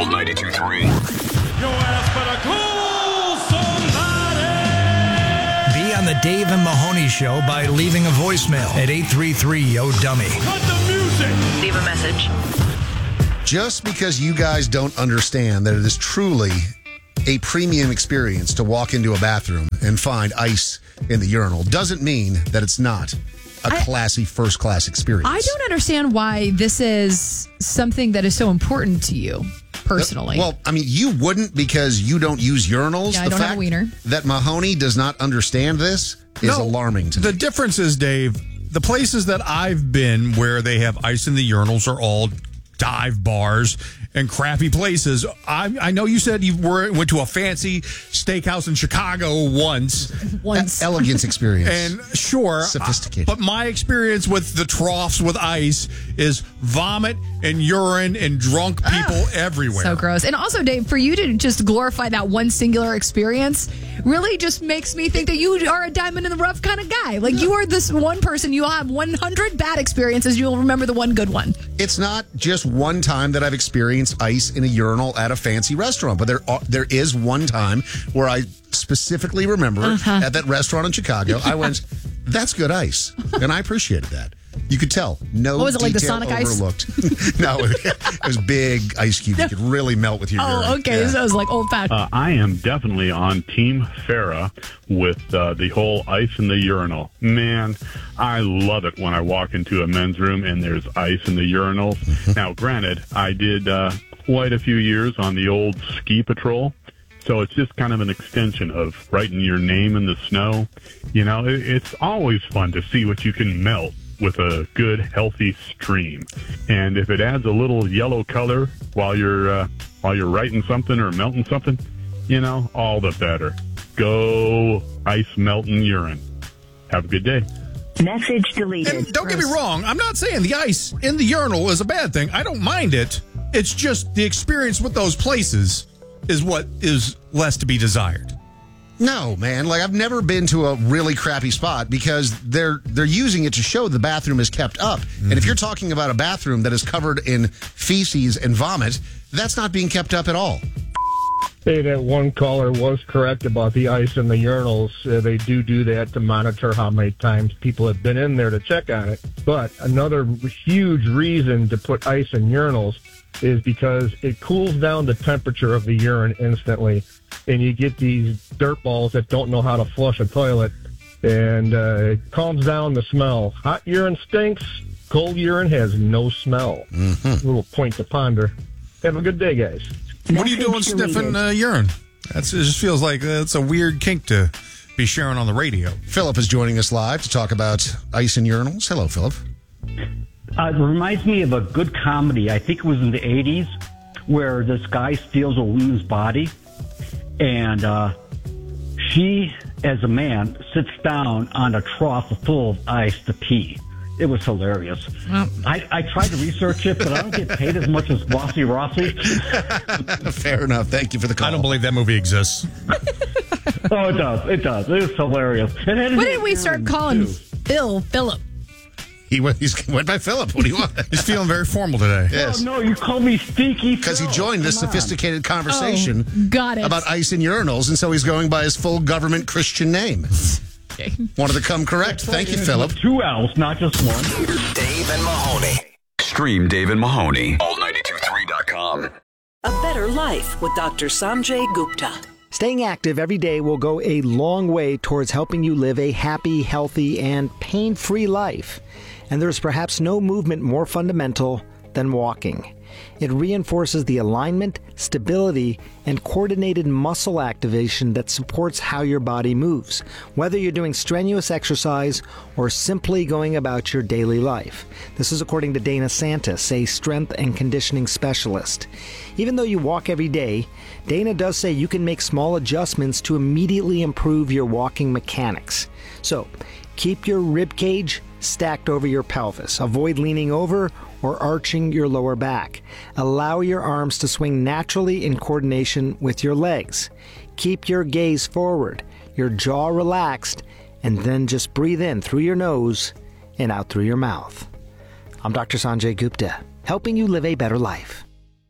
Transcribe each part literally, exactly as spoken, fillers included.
Old ninety-two point three. Your ass better call somebody. Be on the Dave and Mahoney Show by leaving a voicemail at eight three three, yo dummy. Cut the music. Leave a message. Just because you guys don't understand that it is truly a premium experience to walk into a bathroom and find ice in the urinal doesn't mean that it's not a I, classy first-class experience. I don't understand why this is something that is so important to you personally. Well, I mean, you wouldn't because you don't use urinals. Yeah, the I don't fact have a wiener. That Mahoney does not understand this is No, alarming to the me. difference is, Dave, the places that I've been where they have ice in the urinals are all dive bars and crappy places. I, I know you said you were went to a fancy steakhouse in Chicago once. Once. E- elegance experience. And sure, Sophisticated. I- but my experience with the troughs with ice is vomit and urine and drunk people everywhere. So gross. And also, Dave, for you to just glorify that one singular experience really just makes me think that you are a diamond in the rough kind of guy. Like, you are this one person, you'll have one hundred bad experiences, you'll remember the one good one. It's not just one time that I've experienced ice in a urinal at a fancy restaurant, but there are, there is one time where I specifically remember Uh-huh. at that restaurant in Chicago, I went, that's good ice. And I appreciated that. You could tell. No What was it, like the detail Sonic ice? overlooked. No, it was big ice cubes. You could really melt with your urine. Oh, okay. Yeah. So it was like old fashioned. Uh, I am definitely on Team Farrah with uh, the whole ice in the urinal. Man, I love it when I walk into a men's room and there's ice in the urinals. Mm-hmm. Now, granted, I did uh, quite a few years on the old ski patrol. So it's just kind of an extension of writing your name in the snow. You know, it, it's always fun to see what you can melt with a good, healthy stream. And if it adds a little yellow color while you're uh, while you're writing something or melting something, you know, all the better. Go ice melting urine. Have a good day. Message deleted. And don't get me wrong, I'm not saying the ice in the urinal is a bad thing. I don't mind it. It's just the experience with those places is what is less to be desired. No, man. Like, I've never been to a really crappy spot because they're they're using it to show the bathroom is kept up. Mm-hmm. And if you're talking about a bathroom that is covered in feces and vomit, that's not being kept up at all. Hey, that one caller was correct about the ice in the urinals. Uh, they do do that to monitor how many times people have been in there to check on it. But another huge reason to put ice in urinals is because it cools down the temperature of the urine instantly. And you get these dirt balls that don't know how to flush a toilet. And uh, it calms down the smell. Hot urine stinks. Cold urine has no smell. Mm-hmm. A little point to ponder. Have a good day, guys. What are you doing sniffing uh, urine? That's, it just feels like uh, it's a weird kink to be sharing on the radio. Philip is joining us live to talk about ice and urinals. Hello, Philip. Uh, it reminds me of a good comedy. I think it was in the eighties where this guy steals a woman's body and uh, she, as a man, sits down on a trough full of ice to pee. It was hilarious. Well, I, I tried to research it, but I don't get paid as much as Bossy Rossi. Fair enough. Thank you for the call. I don't believe that movie exists. Oh, it does. It does. It was hilarious. And then What did we start calling Phil Philip? He went, he's went by Philip. What do you want? He's feeling very formal today. Yes. Oh, no, you called me Stinky Because he joined this Come on. sophisticated conversation Oh, got it. about ice and urinals, and so he's going by his full government Christian name. Okay. Wanted to come correct. Thank you, Philip. Two L's, not just one. Dave and Mahoney. Stream Dave and Mahoney. Old ninety-two point three dot com. A better life with Doctor Sanjay Gupta. Staying active every day will go a long way towards helping you live a happy, healthy, and pain-free life. And there's perhaps no movement more fundamental than walking. It reinforces the alignment, stability, and coordinated muscle activation that supports how your body moves, whether you're doing strenuous exercise or simply going about your daily life. This is according to Dana Santis, a strength and conditioning specialist. Even though you walk every day, Dana does say you can make small adjustments to immediately improve your walking mechanics. So, keep your rib cage stacked over your pelvis. Avoid leaning over or arching your lower back. Allow your arms to swing naturally in coordination with your legs. Keep your gaze forward, your jaw relaxed, and then just breathe in through your nose and out through your mouth. I'm Doctor Sanjay Gupta, helping you live a better life.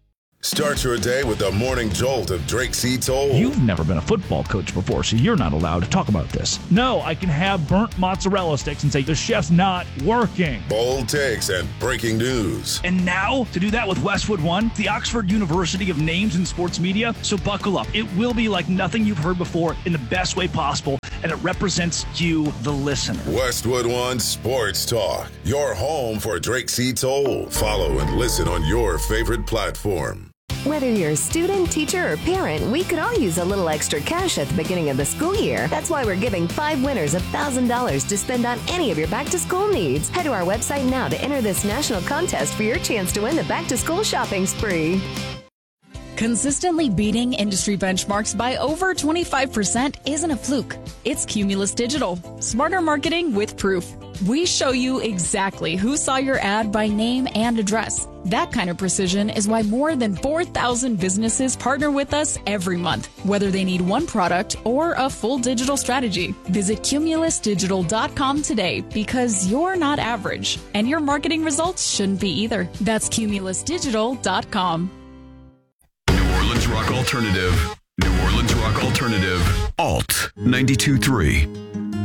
Start your day with the morning jolt of Drake C. Toll. You've never been a football coach before, so you're not allowed to talk about this. No, I can have burnt mozzarella sticks and say the chef's not working. Bold takes and breaking news. And now, to do that with Westwood One, the Oxford University of Names in Sports Media. So buckle up. It will be like nothing you've heard before in the best way possible, and it represents you, the listener. Westwood One Sports Talk, your home for Drake C. Toll. Follow and listen on your favorite platform. Whether you're a student, teacher, or parent, we could all use a little extra cash at the beginning of the school year. That's why we're giving five winners one thousand dollars to spend on any of your back-to-school needs. Head to our website now to enter this national contest for your chance to win the back-to-school shopping spree. Consistently beating industry benchmarks by over twenty-five percent isn't a fluke. It's Cumulus Digital. Smarter marketing with proof. We show you exactly who saw your ad by name and address. That kind of precision is why more than four thousand businesses partner with us every month, whether they need one product or a full digital strategy. Visit cumulus digital dot com today because you're not average, and your marketing results shouldn't be either. That's cumulus digital dot com. New Orleans Rock Alternative. New Orleans Rock Alternative. Alt ninety-two point three.